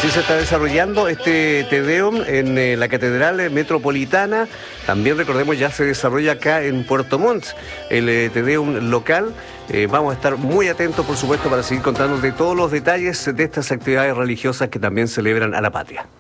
Así se está desarrollando este Te Deum en la Catedral Metropolitana. También recordemos, ya se desarrolla acá en Puerto Montt el Te Deum local. Vamos a estar muy atentos, por supuesto, para seguir contando de todos los detalles de estas actividades religiosas que también celebran a la patria.